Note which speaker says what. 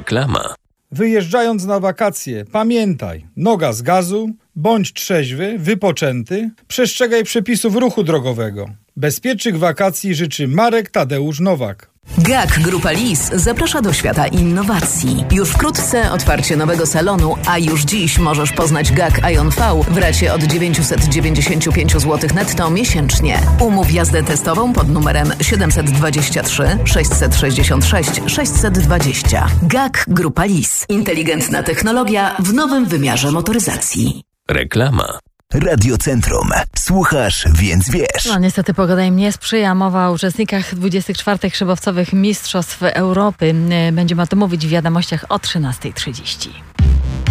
Speaker 1: Reklama.
Speaker 2: Wyjeżdżając na wakacje, pamiętaj, noga z gazu, bądź trzeźwy, wypoczęty, przestrzegaj przepisów ruchu drogowego. Bezpiecznych wakacji życzy Marek Tadeusz Nowak.
Speaker 3: GAK Grupa Lis zaprasza do świata innowacji. Już wkrótce otwarcie nowego salonu, a już dziś możesz poznać GAK Ion V w racie od 995 zł netto miesięcznie. Umów jazdę testową pod numerem 723 666 620. GAK Grupa Lis. Inteligentna technologia w nowym wymiarze motoryzacji.
Speaker 1: Reklama.
Speaker 4: Radiocentrum. Słuchasz, więc wiesz.
Speaker 5: No niestety pogoda im nie sprzyja. Mowa o uczestnikach 24. szybowcowych Mistrzostw Europy. Będziemy o tym mówić w wiadomościach o 13:30.